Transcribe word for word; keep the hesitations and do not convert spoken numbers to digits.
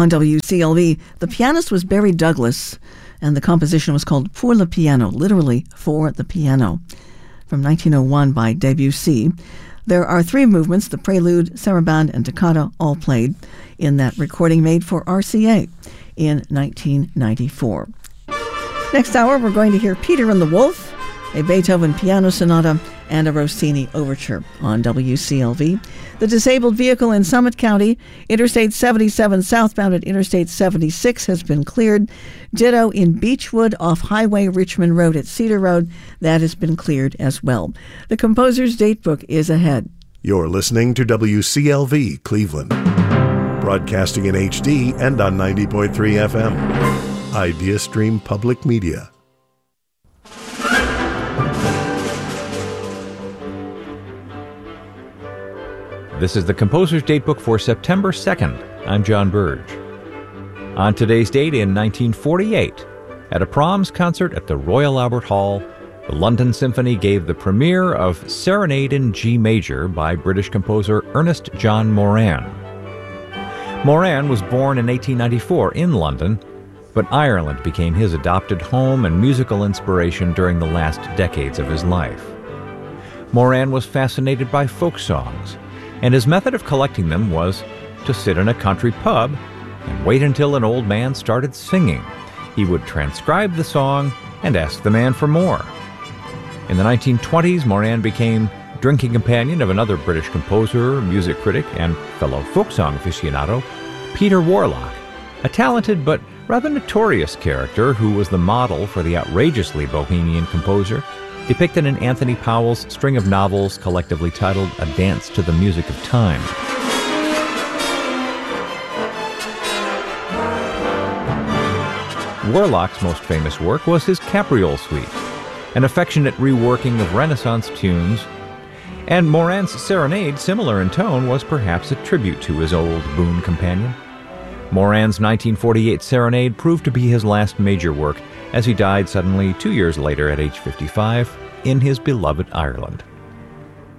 On W C L V, the pianist was Barry Douglas, and the composition was called Pour le Piano, literally for the piano, from nineteen oh one by Debussy. There are three movements, the prelude, sarabande, and toccata, all played in that recording made for R C A in nineteen ninety-four. Next hour, we're going to hear Peter and the Wolf, a Beethoven piano sonata, and a Rossini overture on W C L V. The disabled vehicle in Summit County, Interstate seventy-seven southbound at Interstate seventy-six, has been cleared. Ditto in Beechwood off Highway Richmond Road at Cedar Road, that has been cleared as well. The composer's date book is ahead. You're listening to W C L V Cleveland, broadcasting in H D and on ninety point three F M. IdeaStream Public Media. This is the Composer's Datebook for September second. I'm John Burge. On today's date in nineteen forty-eight, at a Proms concert at the Royal Albert Hall, the London Symphony gave the premiere of Serenade in G Major by British composer Ernest John Moran. Moran was born in eighteen ninety-four in London, but Ireland became his adopted home and musical inspiration during the last decades of his life. Moran was fascinated by folk songs, and his method of collecting them was to sit in a country pub and wait until an old man started singing. He would transcribe the song and ask the man for more. In the nineteen twenties, Moran became drinking companion of another British composer, music critic, and fellow folk song aficionado, Peter Warlock, a talented but rather notorious character who was the model for the outrageously bohemian composer depicted in Anthony Powell's string of novels collectively titled A Dance to the Music of Time. Warlock's most famous work was his Capriole Suite, an affectionate reworking of Renaissance tunes, and Moran's Serenade, similar in tone, was perhaps a tribute to his old boon companion. Moran's nineteen forty-eight Serenade proved to be his last major work, as he died suddenly two years later at age fifty-five in his beloved Ireland.